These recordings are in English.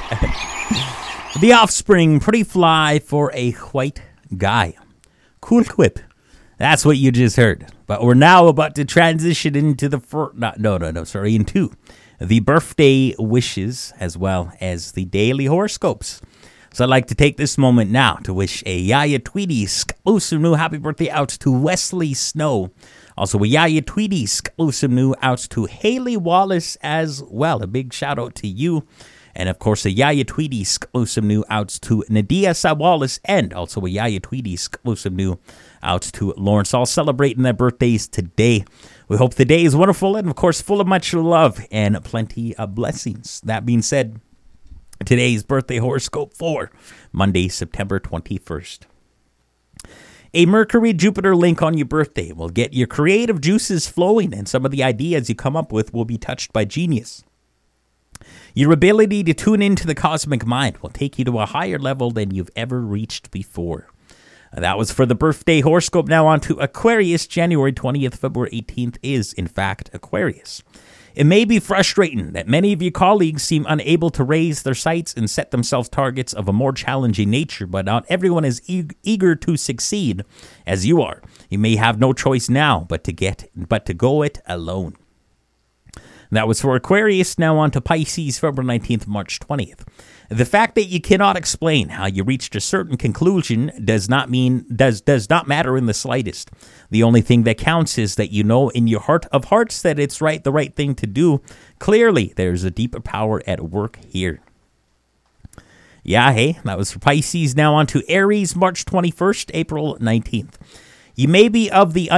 The Offspring, Pretty Fly for a White Guy. Cool Whip. That's what you just heard. But we're now about to transition into into the birthday wishes as well as the daily horoscopes. So I'd like to take this moment now to wish a Yaya Tweedy exclusive new happy birthday out to Wesley Snow. Also a Yaya Tweedy exclusive new out to Haley Wallace as well. A big shout out to you. And of course a Yaya Tweedy exclusive new out to Nadia Sawallace, and also a Yaya Tweedy exclusive new out to Lawrence, all celebrating their birthdays today. We hope the day is wonderful and, of course, full of much love and plenty of blessings. That being said, today's birthday horoscope for Monday, September 21st. A Mercury-Jupiter link on your birthday will get your creative juices flowing, and some of the ideas you come up with will be touched by genius. Your ability to tune into the cosmic mind will take you to a higher level than you've ever reached before. That was for the birthday horoscope. Now on to Aquarius. January 20th, February 18th is, in fact, Aquarius. It may be frustrating that many of your colleagues seem unable to raise their sights and set themselves targets of a more challenging nature, but not everyone is eager to succeed as you are. You may have no choice now but to go it alone. That was for Aquarius. Now on to Pisces, February 19th, March 20th. The fact that you cannot explain how you reached a certain conclusion does not matter in the slightest. The only thing that counts is that you know in your heart of hearts that it's the right thing to do. Clearly, there's a deeper power at work here. Yeah, hey, that was for Pisces. Now on to Aries, March 21st, April 19th. You may be of the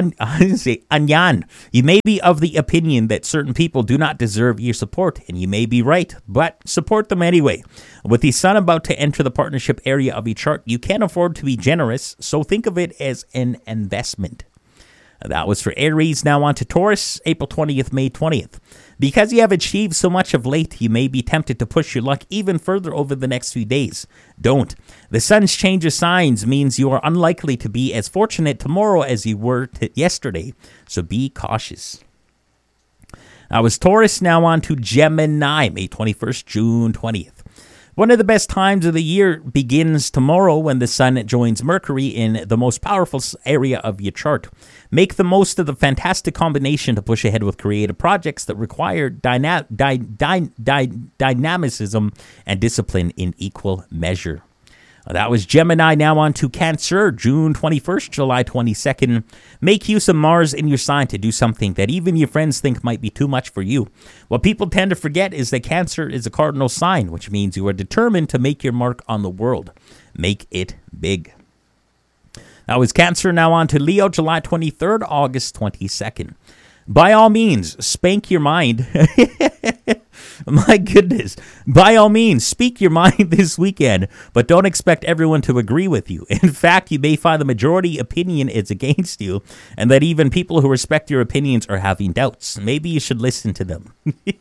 You may be of the opinion that certain people do not deserve your support, and you may be right, but support them anyway. With the sun about to enter the partnership area of your chart, you can't afford to be generous, so think of it as an investment. That was for Aries. Now on to Taurus, April 20th, May 20th. Because you have achieved so much of late, you may be tempted to push your luck even further over the next few days. Don't. The sun's change of signs means you are unlikely to be as fortunate tomorrow as you were yesterday, so be cautious. That was Taurus. Now on to Gemini, May 21st, June 20th. One of the best times of the year begins tomorrow when the sun joins Mercury in the most powerful area of your chart. Make the most of the fantastic combination to push ahead with creative projects that require dynamicism and discipline in equal measure. That was Gemini. Now on to Cancer, June 21st, July 22nd. Make use of Mars in your sign to do something that even your friends think might be too much for you. What people tend to forget is that Cancer is a cardinal sign, which means you are determined to make your mark on the world. Make it big. That was Cancer. Now on to Leo, July 23rd, August 22nd. By all means, spank your mind. My goodness. By all means, speak your mind this weekend, but don't expect everyone to agree with you. In fact, you may find the majority opinion is against you, and that even people who respect your opinions are having doubts. Maybe you should listen to them.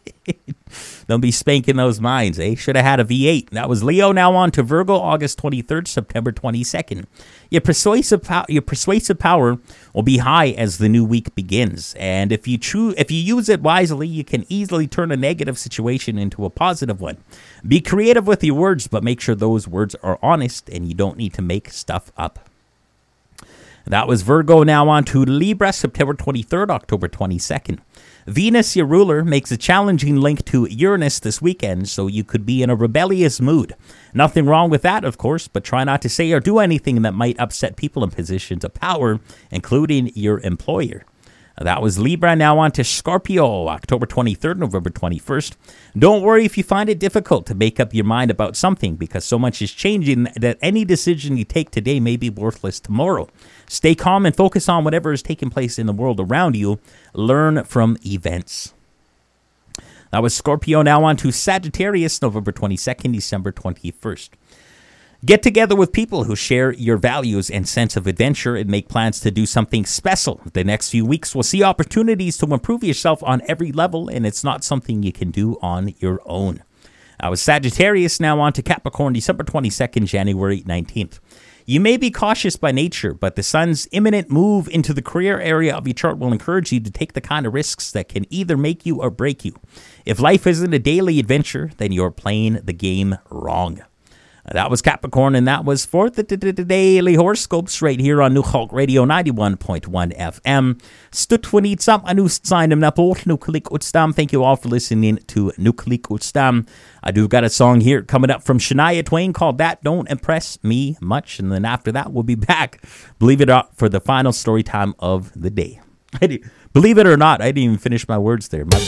Don't be spanking those minds, eh? Should have had a V8. That was Leo. Now on to Virgo, August 23rd, September 22nd. Your persuasive power will be high as the new week begins, and if you use it wisely, you can easily turn a negative situation into a positive one. Be creative with your words, but make sure those words are honest, and you don't need to make stuff up. That was Virgo. Now on to Libra, September 23rd, October 22nd. Venus, your ruler, makes a challenging link to Uranus this weekend, so you could be in a rebellious mood. Nothing wrong with that, of course, but try not to say or do anything that might upset people in positions of power, including your employer. That was Libra. Now on to Scorpio, October 23rd, November 21st. Don't worry if you find it difficult to make up your mind about something, because so much is changing that any decision you take today may be worthless tomorrow. Stay calm and focus on whatever is taking place in the world around you. Learn from events. That was Scorpio. Now on to Sagittarius, November 22nd, December 21st. Get together with people who share your values and sense of adventure and make plans to do something special. The next few weeks will see opportunities to improve yourself on every level, and it's not something you can do on your own. I was Sagittarius, now on to Capricorn, December 22nd, January 19th. You may be cautious by nature, but the sun's imminent move into the career area of your chart will encourage you to take the kind of risks that can either make you or break you. If life isn't a daily adventure, then you're playing the game wrong. That was Capricorn, and that was for the Daily Horoscopes right here on New Hulk Radio 91.1 FM. Stutwanitsam anustsignem naport Nuklik Utstam. Thank you all for listening to Nuklik Utstam. I do got a song here coming up from Shania Twain called That Don't Impress Me Much. And then after that, we'll be back, believe it or not, for the final story time of the day. Believe it or not, I didn't even finish my words there. My bad.